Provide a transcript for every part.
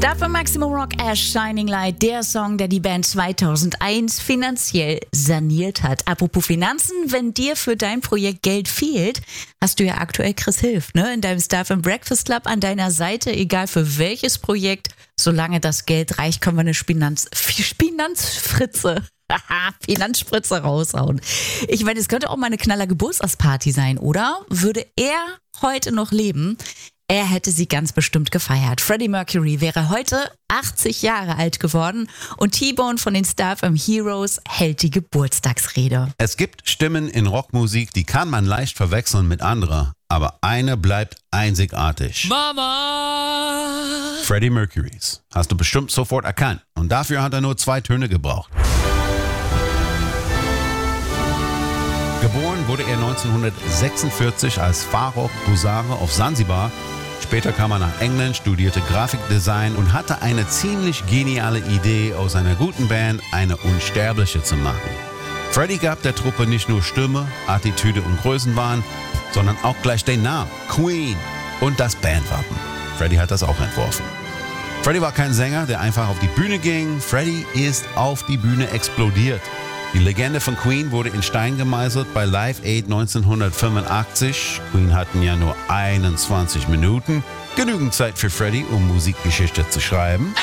Dafür Maximum Rock as Shining Light, der Song, der die Band 2001 finanziell saniert hat. Apropos Finanzen, wenn dir für dein Projekt Geld fehlt, hast du ja aktuell Chris Hilf, ne? In deinem Stuff and Breakfast Club an deiner Seite, egal für welches Projekt, solange das Geld reicht, können wir eine Finanzspritze raushauen. Ich meine, es könnte auch mal eine knaller Geburtstagsparty sein, oder? Würde er heute noch leben? Er hätte sie ganz bestimmt gefeiert. Freddie Mercury wäre heute 80 Jahre alt geworden und T-Bone von den Stuff Heroes hält die Geburtstagsrede. Es gibt Stimmen in Rockmusik, die kann man leicht verwechseln mit anderer, aber eine bleibt einzigartig. Mama! Freddie Mercurys. Hast du bestimmt sofort erkannt. Und dafür hat er nur 2 Töne gebraucht. Geboren wurde er 1946 als Farrokh Busare auf Sansibar. Später kam er nach England, studierte Grafikdesign und hatte eine ziemlich geniale Idee, aus einer guten Band eine unsterbliche zu machen. Freddie gab der Truppe nicht nur Stimme, Attitüde und Größenwahn, sondern auch gleich den Namen Queen und das Bandwappen. Freddie hat das auch entworfen. Freddie war kein Sänger, der einfach auf die Bühne ging. Freddie ist auf die Bühne explodiert. Die Legende von Queen wurde in Stein gemeißelt bei Live Aid 1985. Queen hatten ja nur 21 Minuten. Genügend Zeit für Freddie, um Musikgeschichte zu schreiben.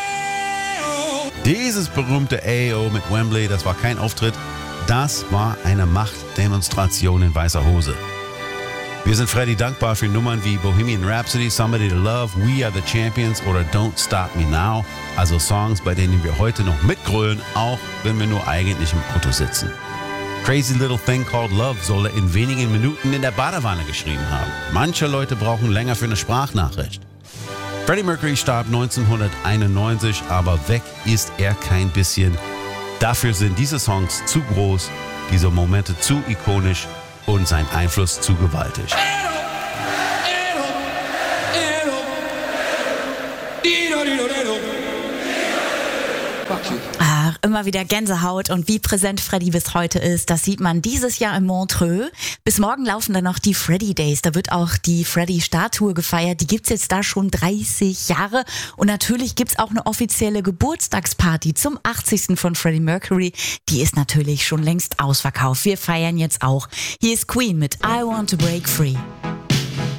Dieses berühmte AO mit Wembley, das war kein Auftritt. Das war eine Machtdemonstration in weißer Hose. Wir sind Freddie dankbar für Nummern wie Bohemian Rhapsody, Somebody to Love, We Are the Champions oder Don't Stop Me Now. Also Songs, bei denen wir heute noch mitgrölen, auch wenn wir nur eigentlich im Auto sitzen. Crazy Little Thing Called Love soll er in wenigen Minuten in der Badewanne geschrieben haben. Manche Leute brauchen länger für eine Sprachnachricht. Freddie Mercury starb 1991, aber weg ist er kein bisschen. Dafür sind diese Songs zu groß, diese Momente zu ikonisch und sein Einfluss zu gewaltig. Ach, immer wieder Gänsehaut und wie präsent Freddie bis heute ist, das sieht man dieses Jahr in Montreux. Bis morgen laufen dann noch die Freddie Days, da wird auch die Freddie-Statue gefeiert, die gibt's jetzt da schon 30 Jahre und natürlich gibt's auch eine offizielle Geburtstagsparty zum 80. von Freddie Mercury, die ist natürlich schon längst ausverkauft. Wir feiern jetzt auch. Hier ist Queen mit I Want to Break Free.